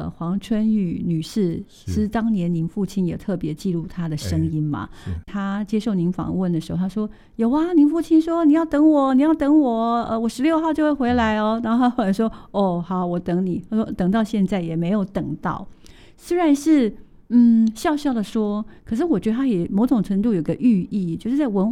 黄春玉女士是当年您父亲也特别记录她的声音嘛，她接受您访问的时候她说有啊，您父亲说你要等我我16号就会回来哦，然后他后来说哦好我等你，他说等到现在也没有等到，虽然是笑笑的说，可是我觉得他也某种程度有个寓意，就是在文